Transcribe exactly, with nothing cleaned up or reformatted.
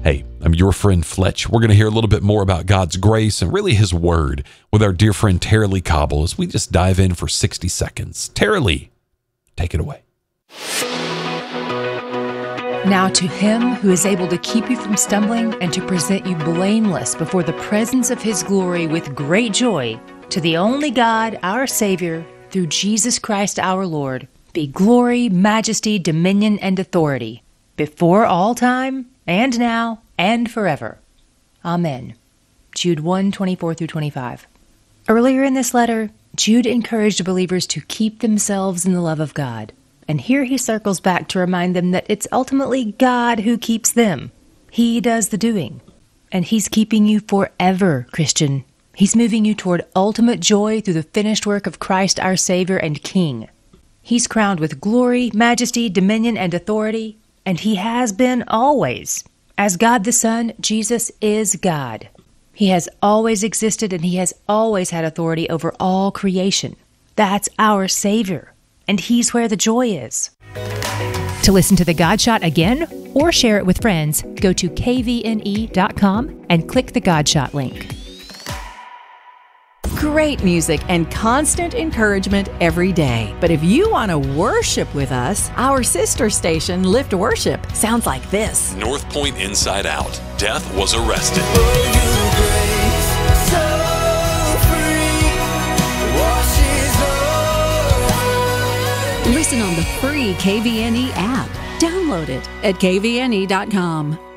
Hey, I'm your friend Fletch. We're going to hear a little bit more about God's grace and really His Word with our dear friend Tara-Leigh Cobble as we just dive in for sixty seconds. Tara-Leigh, take it away. Now to Him who is able to keep you from stumbling and to present you blameless before the presence of His glory with great joy, to the only God, our Savior, through Jesus Christ our Lord, be glory, majesty, dominion, and authority, before all time, and now, and forever. Amen. Jude one, twenty-four through twenty-five. Earlier in this letter, Jude encouraged believers to keep themselves in the love of God. And here he circles back to remind them that it's ultimately God who keeps them. He does the doing. And He's keeping you forever, Christian. He's moving you toward ultimate joy through the finished work of Christ our Savior and King. He's crowned with glory, majesty, dominion, and authority. And He has been always. As God the Son, Jesus is God. He has always existed and He has always had authority over all creation. That's our Savior. And He's where the joy is. To listen to The God Shot again or share it with friends, go to K V N E dot com and click the God Shot link. Great music and constant encouragement every day. But if you want to worship with us, our sister station, Lift Worship, sounds like this. North Point Inside Out. Death was arrested. Listen on the free K V N E app. Download it at K V N E dot com.